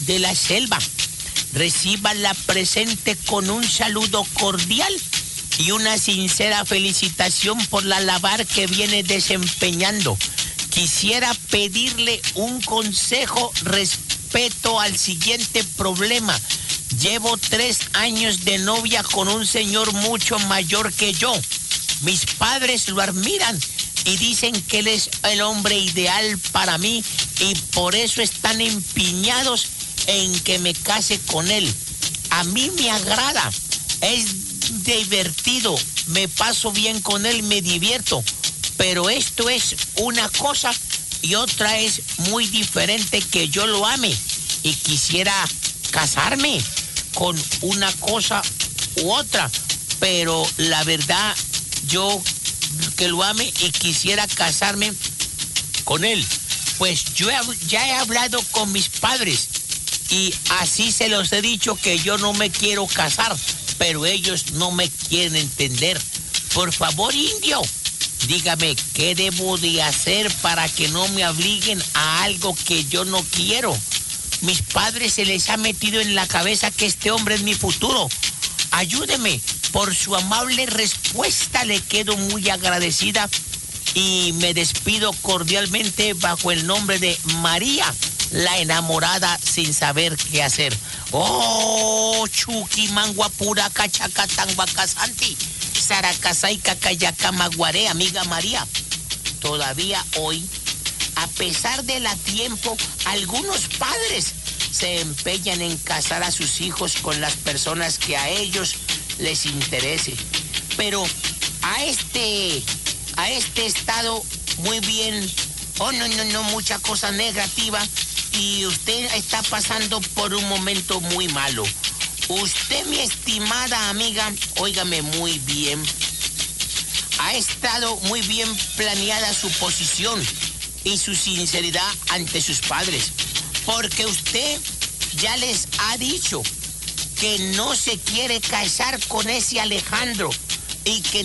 de la selva. Reciba la presente con un saludo cordial y una sincera felicitación por la labor que viene desempeñando. Quisiera pedirle un consejo respecto al siguiente problema. Llevo 3 años de novia con un señor mucho mayor que yo. Mis padres lo admiran y dicen que él es el hombre ideal para mí y por eso están empeñados en que me case con él. A mí me agrada, es divertido, me paso bien con él, me divierto, pero esto es una cosa y otra es muy diferente, que yo lo ame y quisiera casarme con una cosa u otra, pero la verdad yo que lo ame y quisiera casarme con él. Pues yo ya he hablado con mis padres y así se los he dicho que yo no me quiero casar, pero ellos no me quieren entender. Por favor, indio, dígame qué debo de hacer para que no me obliguen a algo que yo no quiero. Mis padres se les ha metido en la cabeza que este hombre es mi futuro. Ayúdeme, por su amable respuesta le quedo muy agradecida y me despido cordialmente bajo el nombre de María, la enamorada sin saber qué hacer. Oh, Chuki Manguapura Cachacatanguacasanti, Saracasay Cacayacamaguaré, amiga María. Todavía hoy, a pesar del tiempo, algunos padres se empeñan en casar a sus hijos con las personas que a ellos les interese. Pero a este estado muy bien. Oh, no, mucha cosa negativa. Y usted está pasando por un momento muy malo. Usted, mi estimada amiga, óigame muy bien. Ha estado muy bien planeada su posición y su sinceridad ante sus padres. Porque usted ya les ha dicho que no se quiere casar con ese Alejandro y que